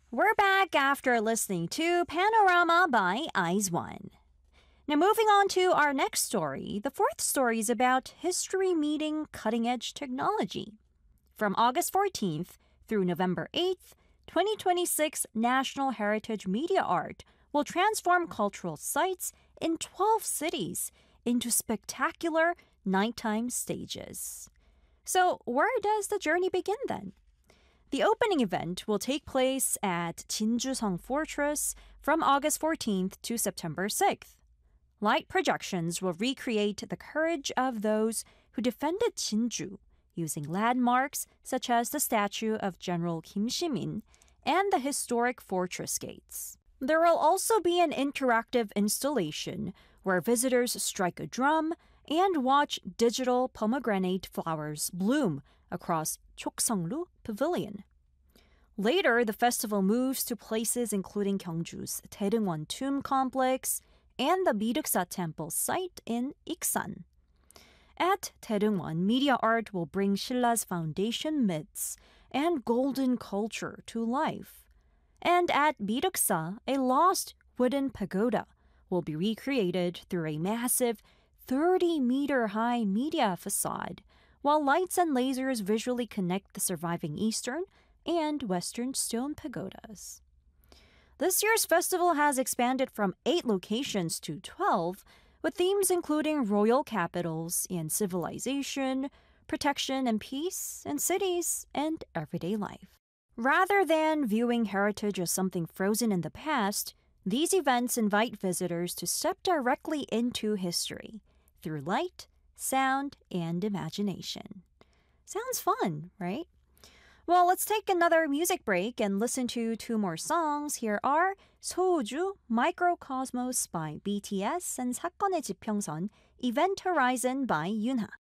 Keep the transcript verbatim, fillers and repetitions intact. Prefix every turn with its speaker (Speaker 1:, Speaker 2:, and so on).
Speaker 1: We're back after listening to Panorama by Eyes One. Now, moving on to our next story, the fourth story is about history meeting cutting edge technology. From August fourteenth through November eighth, twenty twenty-six National Heritage Media Art will transform cultural sites in twelve cities into spectacular nighttime stages. So, where does the journey begin then? The opening event will take place at Jinjuseong Fortress from August fourteenth to September sixth. Light projections will recreate the courage of those who defended Jinju using landmarks such as the statue of General Kim Shi-min and the historic fortress gates. There will also be an interactive installation where visitors strike a drum and watch digital pomegranate flowers bloom across Chokseonglu Pavilion. Later, the festival moves to places including Gyeongju's Daereungwon Tomb Complex and the Midoksa Temple site in Iksan. At Daereungwon, media art will bring Sinla's foundation myths and golden culture to life. And at Midoksa, a lost wooden pagoda will be recreated through a massive thirty-meter-high media facade, while lights and lasers visually connect the surviving Eastern and Western stone pagodas. This year's festival has expanded from eight locations to twelve, with themes including royal capitals and civilization, protection and peace, and cities and everyday life. Rather than viewing heritage as something frozen in the past, these events invite visitors to step directly into history through light, sound, and imagination. Sounds fun, right? Well, let's take another music break and listen to two more songs. Here are 소우주, Microcosmos by B T S, and 사건의 지평선, Event Horizon by Yunha.